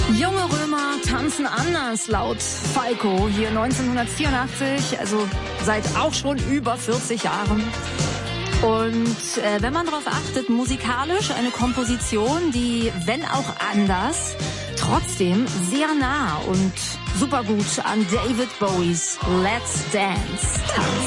Junge Römer tanzen anders, laut Falco, hier 1984, also seit auch schon über 40 Jahren. Und wenn man darauf achtet, musikalisch eine Komposition, die, wenn auch anders, trotzdem sehr nah und super gut an David Bowies Let's Dance tanzt.